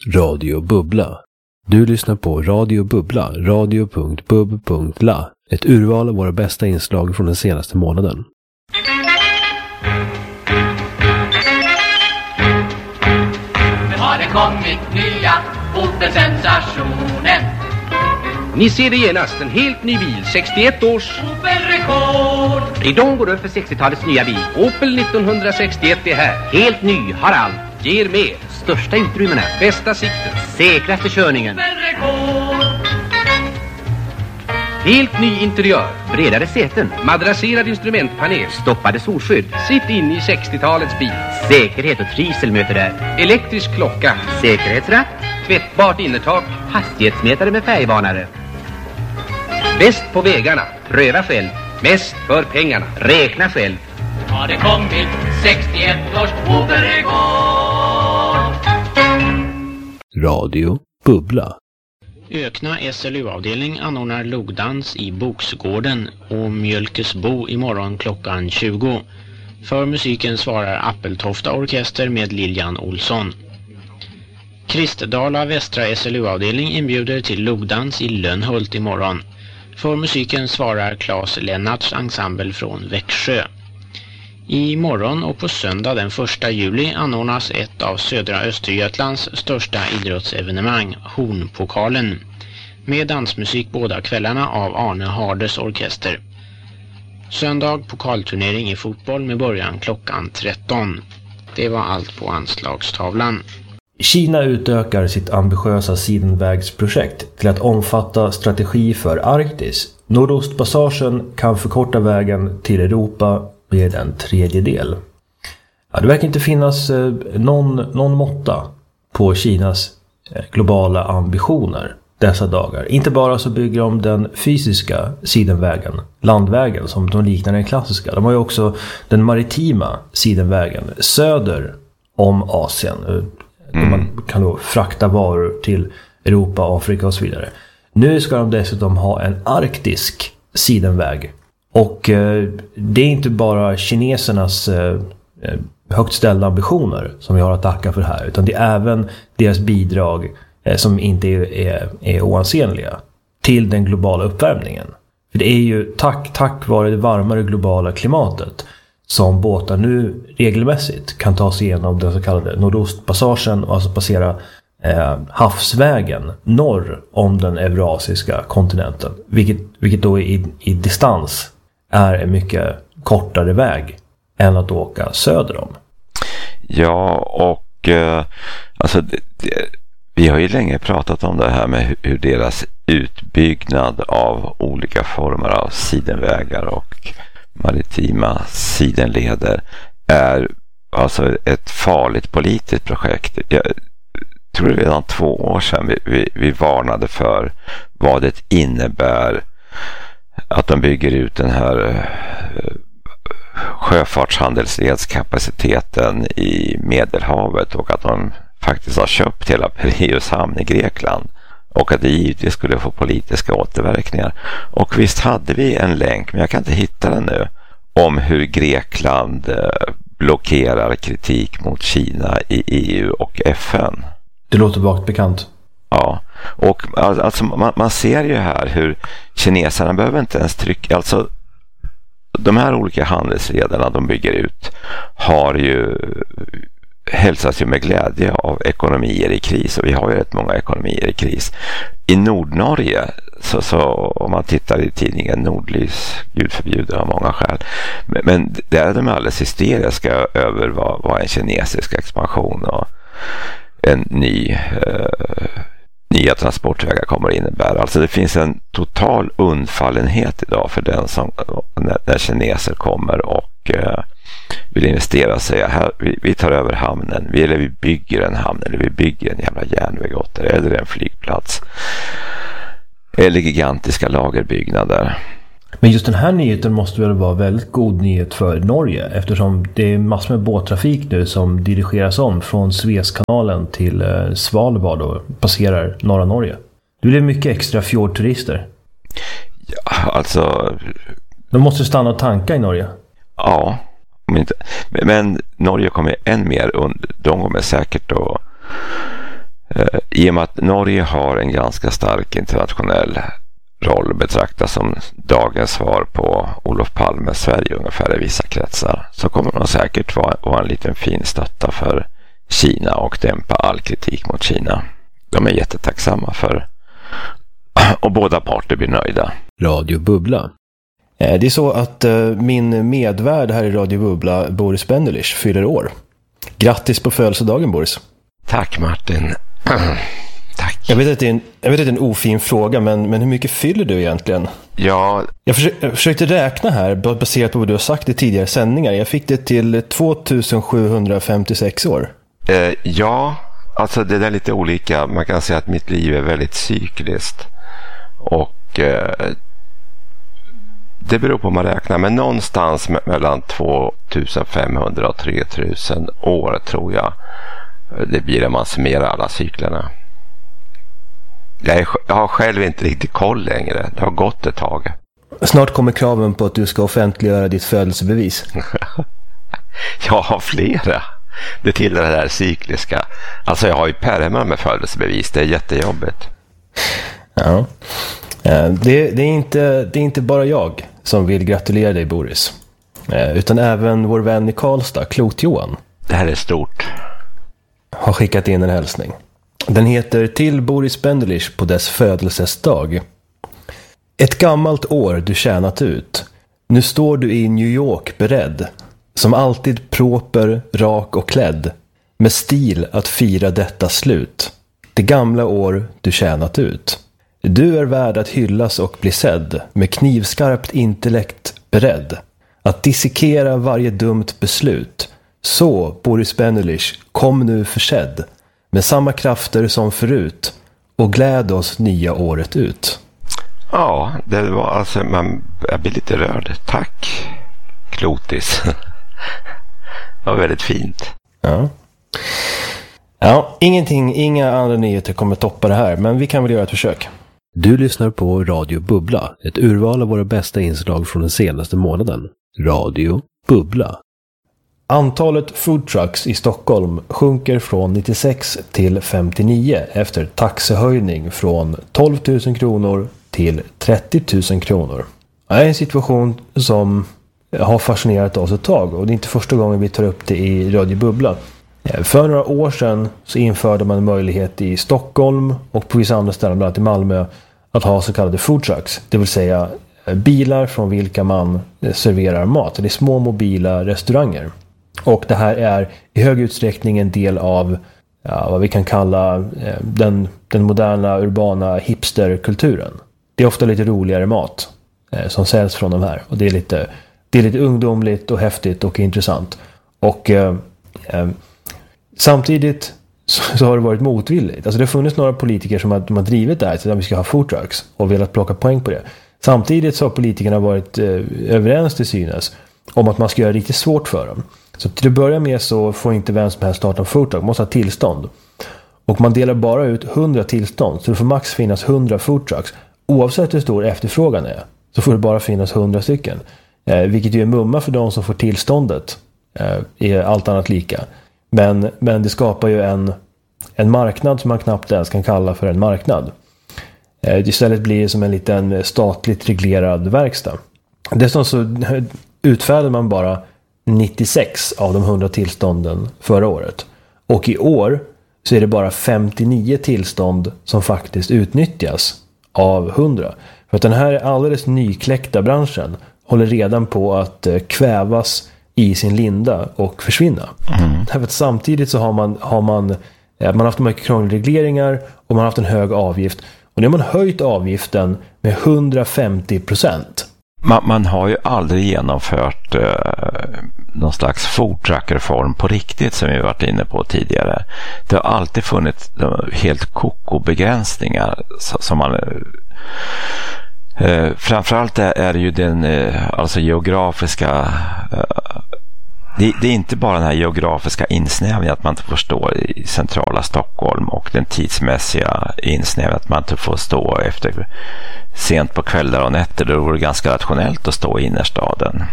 Radio Bubbla. Du lyssnar på Radio Bubbla, radio.bub.la. Ett urval av våra bästa inslag från den senaste månaden. Nu har det kommit nya Opel-sensationen. Ni ser det genast, en helt ny bil, 61 års Opel-rekord. Ridån går upp för 60-talets nya bil. Opel 1961 är här. Helt ny, har allt, ger mer. Största utrymmena, bästa sikten, säkraste körningen. Opel-rekord. Helt ny interiör, bredare säten, madrasserad instrumentpanel, stoppade solskydd. Sitt in i 60-talets bil. Säkerhet och trivsel möter där. Elektrisk klocka, säkerhetsratt, tvättbart innertak, hastighetsmätare med färgvarnare. Bäst på vägarna, pröva själv. Mest för pengarna, räkna själv. Har det kommit 61 års Opel-rekord. Radio Bubbla. Ökna SLU-avdelning anordnar logdans i Boksgården och Mjölkesbo imorgon klockan 20. För musiken svarar Appeltofta orkester med Lilian Olsson. Kristdala västra SLU-avdelning inbjuder till logdans i Lönnhult imorgon. För musiken svarar Claes Lennarts ensemble från Växjö. I morgon och på söndag den 1 juli anordnas ett av södra Östergötlands största idrottsevenemang, Hornpokalen, med dansmusik båda kvällarna av Arne Hardes orkester. Söndag pokalturnering i fotboll med början klockan 13. Det var allt på anslagstavlan. Kina utökar sitt ambitiösa sidenvägsprojekt till att omfatta strategi för Arktis. Nordostpassagen kan förkorta vägen till Europa med en tredjedel. Ja, det verkar inte finnas någon måtta på Kinas globala ambitioner dessa dagar. Inte bara så bygger de den fysiska sidenvägen, landvägen, som de liknar den klassiska. De har ju också den maritima sidenvägen söder om Asien. Där man kan då frakta varor till Europa, Afrika och så vidare. Nu ska de dessutom ha en arktisk sidenväg. Och det är inte bara kinesernas högt ställda ambitioner som vi har att tacka för här, utan det är även deras bidrag som inte är oansenliga till den globala uppvärmningen. För det är ju tack vare det varmare globala klimatet som båtar nu regelmässigt kan ta sig igenom den så kallade Nordostpassagen och alltså passera havsvägen norr om den eurasiska kontinenten, vilket då i distans är en mycket kortare väg än att åka söder om. Ja, och alltså vi har ju länge pratat om det här med hur deras utbyggnad av olika former av sidenvägar och maritima sidenleder är alltså ett farligt politiskt projekt. Jag tror det redan 2 år sedan vi varnade för vad det innebär att de bygger ut den här sjöfartshandelsledskapaciteten i Medelhavet och att de faktiskt har köpt hela Pireus hamn i Grekland och att det givetvis skulle få politiska återverkningar. Och visst hade vi en länk, men jag kan inte hitta den nu, om hur Grekland blockerar kritik mot Kina i EU och FN. Det låter vagt bekant. Ja, och alltså man ser ju här hur kineserna behöver inte ens trycka, alltså de här olika handelslederna de bygger ut har ju hälsas ju med glädje av ekonomier i kris, och vi har ju rätt många ekonomier i kris. I Nordnorge, så om man tittar i tidningen Nordlys, Gud förbjuder av många skäl, men där är de alldeles hysteriska över vad en kinesisk expansion och en nya transportvägar kommer att innebära. Alltså det finns en total undfallenhet idag för den som när kineser kommer och vill investera och säga här, vi tar över hamnen, vi bygger en hamn, eller vi bygger en jävla järnväg åt det, eller en flygplats eller gigantiska lagerbyggnader. Men just den här nyheten måste väl vara väldigt god nyhet för Norge, eftersom det är massor med båttrafik nu som dirigeras om från Suezkanalen till Svalbard och passerar norra Norge. Det blir mycket extra fjordturister. Ja, alltså de måste stanna och tanka i Norge. Ja, men Norge kommer än mer, de kommer säkert att I och med att Norge har en ganska stark internationell roll betraktas som dagens svar på Olof Palmes Sverige ungefär i vissa kretsar, så kommer de säkert vara en liten fin stötta för Kina och dämpa all kritik mot Kina. De är jättetacksamma för och båda parter blir nöjda. Radio Bubbla. Det är så att min medvärd här i Radio Bubbla, Boris Bendelich, fyller år. Grattis på födelsedagen, Boris. Tack, Martin. Tack. Jag vet att det är en ofin fråga, men hur mycket fyller du egentligen? Ja. Jag försökte räkna här baserat på vad du har sagt i tidigare sändningar. Jag fick det till 2756 år. Ja, alltså det är lite olika. Man kan säga att mitt liv är väldigt cykliskt. Och det beror på vad man räknar. Men någonstans mellan 2500 och 3000 år tror jag det blir när man summerar alla cyklerna. Jag har själv inte riktigt koll längre. Det har gått ett tag. Snart kommer kraven på att du ska offentliggöra ditt födelsebevis. Jag har flera. Det tillhör det där cykliska. Alltså jag har ju pärmar med födelsebevis. Det är jättejobbigt. Ja. Det är inte bara jag som vill gratulera dig, Boris. Utan även vår vän i Karlstad, Klot-Johan. Det här är stort. Har skickat in en hälsning. Den heter Till Boris Bendelich på dess födelsedag. Ett gammalt år du tjänat ut. Nu står du i New York beredd. Som alltid proper, rak och klädd. Med stil att fira detta slut. Det gamla år du tjänat ut. Du är värd att hyllas och bli sedd. Med knivskarpt intellekt beredd. Att dissekera varje dumt beslut. Så, Boris Bendelich, kom nu försedd. Med samma krafter som förut. Och gläd oss nya året ut. Ja, det var alltså, jag blir lite rörd. Tack, Klotis. Det var väldigt fint. Ja, inga andra nyheter kommer toppa det här, men vi kan väl göra ett försök. Du lyssnar på Radio Bubbla, ett urval av våra bästa inslag från den senaste månaden. Radio Bubbla. Antalet foodtrucks i Stockholm sjunker från 96 till 59 efter taxehöjning från 12 000 kronor till 30 000 kronor. Det är en situation som har fascinerat oss ett tag, och det är inte första gången vi tar upp det i Radio Bubbla. För några år sedan så införde man en möjlighet i Stockholm och på vissa andra ställen, bland annat i Malmö, att ha så kallade foodtrucks. Det vill säga bilar från vilka man serverar mat. Det är små mobila restauranger. Och det här är i hög utsträckning en del av vad vi kan kalla den moderna urbana hipsterkulturen. Det är ofta lite roligare mat som säljs från de här. Och det är lite ungdomligt och häftigt och intressant. Och samtidigt så har det varit motvilligt. Alltså det har funnits några politiker som har drivit det här så att vi ska ha foodtrucks och velat plocka poäng på det. Samtidigt så har politikerna varit överens till synes om att man ska göra det riktigt svårt för dem. Så till att börja med så får inte vem som helst starta en foodtruck. Man måste ha tillstånd. Och man delar bara ut 100 tillstånd. Så det får max finnas 100 foodtrucks. Oavsett hur stor efterfrågan är så får det bara finnas 100 stycken. Vilket ju är mumma för de som får tillståndet. Är allt annat lika. Men det skapar ju en marknad som man knappt ens kan kalla för en marknad. Istället blir det som en liten statligt reglerad verkstad. Dessutom så utfärdade man bara 96 av de 100 tillstånden förra året. Och i år så är det bara 59 tillstånd som faktiskt utnyttjas av 100. För att den här alldeles nykläckta branschen håller redan på att kvävas i sin linda och försvinna. Därför att samtidigt så har man haft mycket krångliga regleringar och man har haft en hög avgift. Och nu har man höjt avgiften med 150%. Man har ju aldrig genomfört någon slags foodtruck-reform på riktigt som vi varit inne på tidigare. Det har alltid funnits helt koko-begränsningar som man... framförallt är det ju den alltså geografiska... Det är inte bara den här geografiska insnävningen att man inte får stå i centrala Stockholm och den tidsmässiga insnävningen att man inte får stå efter sent på kvällar och nätter. Då vore det ganska rationellt att stå i innerstaden.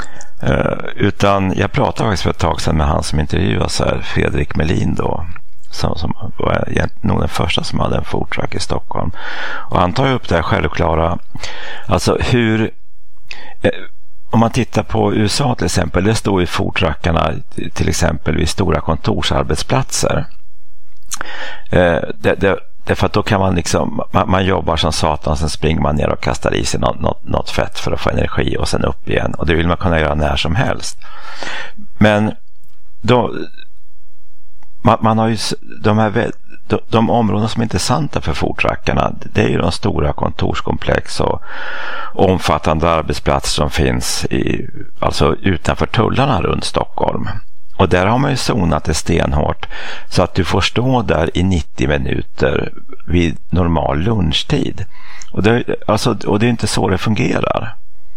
Utan jag pratade faktiskt för ett tag sedan med han som intervjuas här, Fredrik Melin då, som var nog den första som hade en food truck i Stockholm. Och han tar upp det här självklara, alltså hur, om man tittar på USA till exempel, det står ju food truckarna till exempel vid stora kontorsarbetsplatser. Därför att då kan man liksom, man jobbar som satan, sen springer man ner och kastar i sig något fett för att få energi och sen upp igen, och det vill man kunna göra när som helst. Men då man har ju de områden som är intressanta för foodtruckarna, det är ju de stora kontorskomplex och omfattande arbetsplatser som finns alltså utanför tullarna runt Stockholm. Och där har man ju zonat det stenhårt så att du får stå där i 90 minuter vid normal lunchtid. Och det är inte så det fungerar.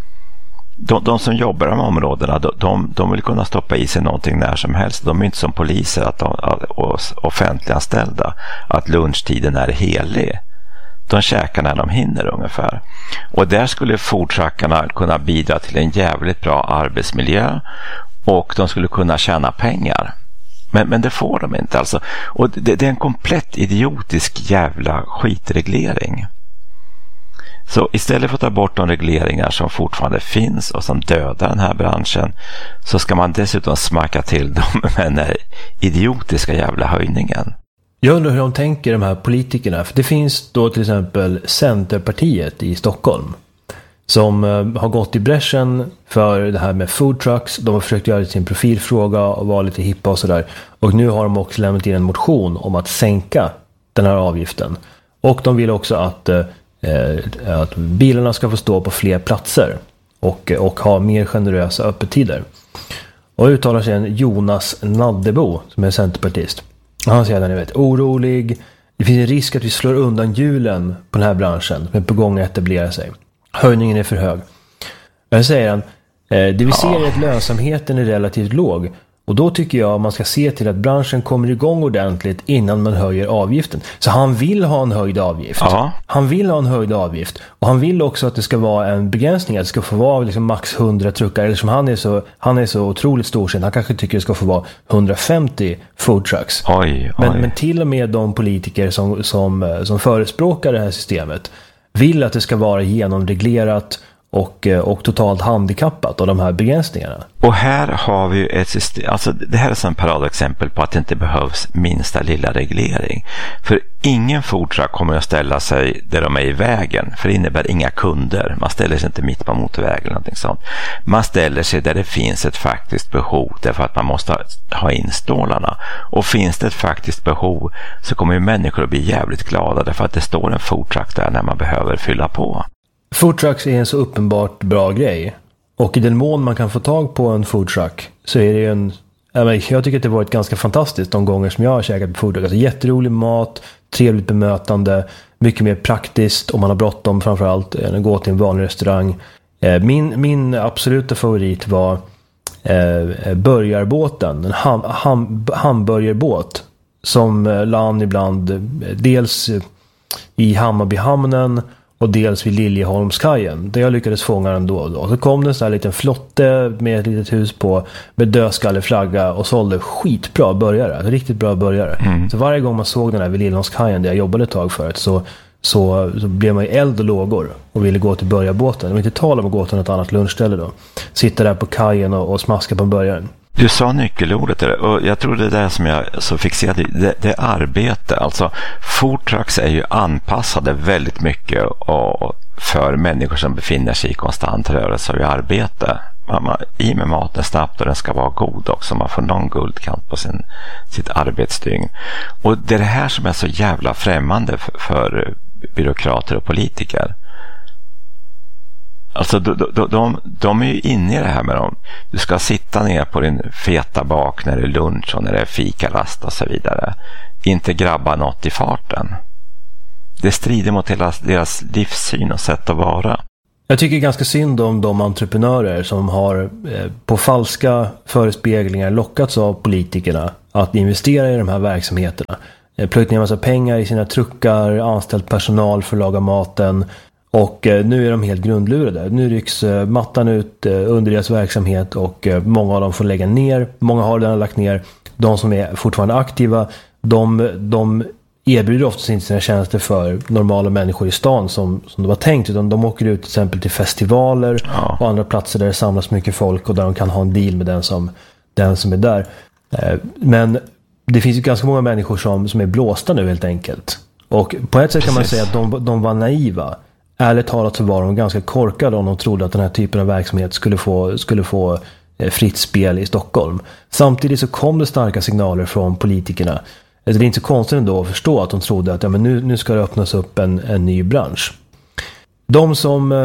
De som jobbar i de områdena, de vill kunna stoppa i sig någonting när som helst. De är inte som poliser och offentliganställda att lunchtiden är helig. De käkar när de hinner ungefär. Och där skulle foodtruckarna kunna bidra till en jävligt bra arbetsmiljö, och de skulle kunna tjäna pengar. Men det får de inte alltså. Och det är en komplett idiotisk jävla skitreglering. Så istället för att ta bort de regleringar som fortfarande finns och som dödar den här branschen, så ska man dessutom smacka till dem med den här idiotiska jävla höjningen. Jag undrar hur de tänker, de här politikerna. För det finns då till exempel Centerpartiet i Stockholm som har gått i bräschen för det här med food trucks. De har försökt göra sin profilfråga och vara lite hippa och sådär. Och nu har de också lämnat in en motion om att sänka den här avgiften. Och de vill också att bilarna ska få stå på fler platser och ha mer generösa öppettider. Och uttalar sig en Jonas Naddebo som är centerpartist. Han säger att han är orolig. Det finns en risk att vi slår undan hjulen på den här branschen som är på gång att etablera sig. Höjningen är för hög. Men säger han, det vi ser är att lönsamheten är relativt låg. Och då tycker jag man ska se till att branschen kommer igång ordentligt innan man höjer avgiften. Så han vill ha en höjd avgift. Ja. Han vill ha en höjd avgift. Och han vill också att det ska vara en begränsning. Att det ska få vara liksom max 100 truckar. Eller som han är så otroligt stor sen. Han kanske tycker det ska få vara 150 food trucks. Oj. Men till och med de politiker som förespråkar det här systemet vill att det ska vara genomreglerat och totalt handikappat av de här begränsningarna. Och här har vi ett system, alltså det här är ett paradexempel på att det inte behövs minsta lilla reglering. För ingen foodtruck kommer att ställa sig där de är i vägen, för det innebär inga kunder. Man ställer sig inte mitt på motorvägen eller någonting sånt. Man ställer sig där det finns ett faktiskt behov, därför att man måste ha in stålarna. Och finns det ett faktiskt behov så kommer ju människor att bli jävligt glada, därför att det står en foodtruck där när man behöver fylla på. Food trucks är en så uppenbart bra grej. Och i den mån man kan få tag på en food truck så är det jag tycker att det har varit ganska fantastiskt de gånger som jag har käkat på food truck. Alltså jätterolig mat, trevligt bemötande, mycket mer praktiskt om man har bråttom framförallt än att gå till en vanlig restaurang. Min absoluta favorit var burgarbåten, en hamburgerbåt som land ibland dels i Hammarbyhamnen och dels vid Liljeholmskajen, där jag lyckades fånga den då och då. Så kom det en sån här liten flotte med ett litet hus på med dödskalleflagga och sålde skitbra burgare, riktigt bra burgare. Så varje gång man såg den här vid Liljeholmskajen där jag jobbade ett tag förut så blev man i eld och lågor och ville gå till burgarbåten. Det var inte tal om att gå till något annat lunchställe då. Sitta där på kajen och smaska på burgaren. Du sa nyckelordet där, och jag tror det är det som jag så fixerade. Det är arbete. Alltså food trucks är ju anpassade väldigt mycket för människor som befinner sig i konstant rörelse och i arbete. I med maten snabbt, och den ska vara god också. Man får någon guldkant på sitt arbetsdygn. Och det är det här som är så jävla främmande för byråkrater och politiker. Alltså de är ju inne i det här med dem. Du ska sitta ner på din feta bak när det är lunch och när det är fikarast och så vidare. Inte grabba något i farten. Det strider mot deras livssyn och sätt att vara. Jag tycker ganska synd om de entreprenörer som har på falska förespeglingar lockats av politikerna att investera i de här verksamheterna. Plöjt ner en massa pengar i sina truckar, anställt personal för att laga maten. Och nu är de helt grundlurade. Nu rycks mattan ut under deras verksamhet och många av dem får lägga ner. Många har redan lagt ner. De som är fortfarande aktiva, de erbjuder oftast inte sina tjänster för normala människor i stan som det var tänkt, utan de åker ut till exempel till festivaler och andra platser där det samlas mycket folk och där de kan ha en deal med den som är där. Men det finns ju ganska många människor som är blåsta nu helt enkelt. Och på ett sätt kan man säga att de var naiva. Ärligt talat så var de ganska korkade om de trodde att den här typen av verksamhet skulle få fritt spel i Stockholm. Samtidigt så kom det starka signaler från politikerna. Det är inte så konstigt ändå att förstå att de trodde att men nu ska det öppnas upp en ny bransch. De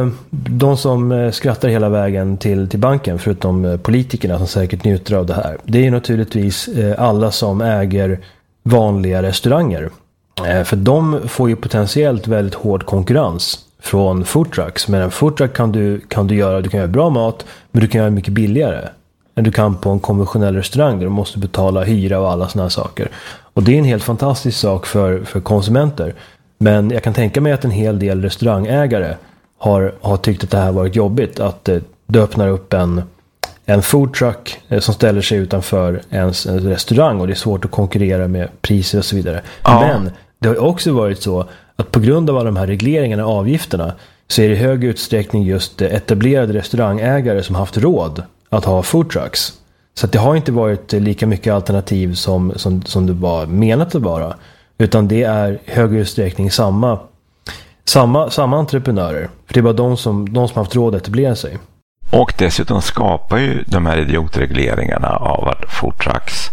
som skrattar hela vägen till banken, förutom politikerna som säkert njuter av det här, det är naturligtvis alla som äger vanliga restauranger. För de får ju potentiellt väldigt hård konkurrens från foodtrucks. Men en foodtruck kan du göra bra mat, men du kan göra mycket billigare än du kan på en konventionell restaurang där du måste betala hyra och alla såna här saker. Och det är en helt fantastisk sak för konsumenter. Men jag kan tänka mig att en hel del restaurangägare har tyckt att det här varit jobbigt. Att det öppnar upp en foodtruck som ställer sig utanför en restaurang och det är svårt att konkurrera med priser och så vidare. Ja. Men det har också varit så att på grund av alla de här regleringarna och avgifterna så är det i hög utsträckning just etablerade restaurangägare som haft råd att ha foodtrucks. Så att det har inte varit lika mycket alternativ som det var menat att vara. Utan det är i hög utsträckning samma entreprenörer. För det är bara de som haft råd att etablera sig. Och dessutom skapar ju de här idiotregleringarna av att foodtrucks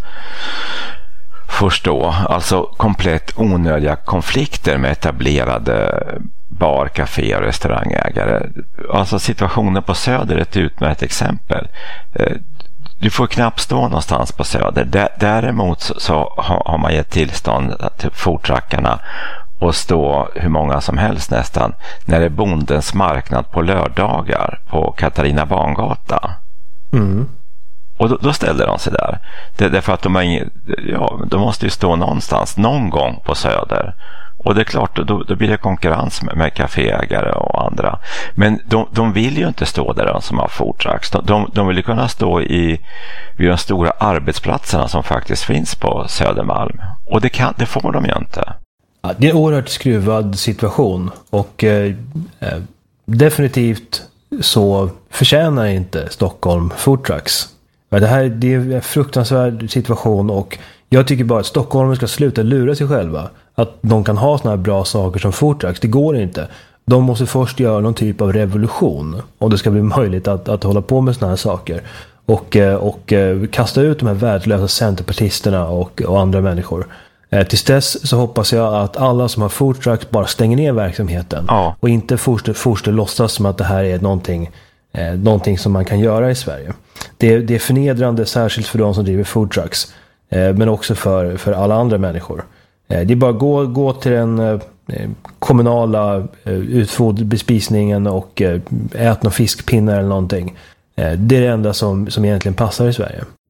förstå, alltså komplett onödiga konflikter med etablerade bar, café och restaurangägare. Alltså situationen på Söder är ett utmärkt exempel. Du får knappt stå någonstans på Söder. Däremot så har man gett tillstånd till foodtruckarna och stå hur många som helst nästan när det är bondens marknad på lördagar på Katarina Bangata. Mm. Och då ställer de sig där. Därför att de måste ju stå någonstans någon gång på Söder. Och det är klart, då blir det konkurrens med kaféägare och andra. Men de vill ju inte stå där, de som har foodtrucks. De vill ju kunna stå vid de stora arbetsplatserna som faktiskt finns på Södermalm. Och det får de ju inte. Ja, det är en oerhört skruvad situation. Och definitivt så förtjänar inte Stockholm foodtrucks. Det är en fruktansvärd situation och jag tycker bara att Stockholm ska sluta lura sig själva. Att de kan ha såna här bra saker som foodtrucks, det går inte. De måste först göra någon typ av revolution om det ska bli möjligt att hålla på med såna här saker. Och kasta ut de här värdelösa centerpartisterna och andra människor. Tills dess så hoppas jag att alla som har foodtrucks bara stänger ner verksamheten. Och inte fortsätter låtsas som att det här är någonting som man kan göra i Sverige. Det är förnedrande särskilt för de som driver foodtrucks. Men också för alla andra människor. Det är bara gå till den kommunala utfodbespisningen och ät någon fiskpinnar eller någonting. Det är det enda som egentligen passar i Sverige.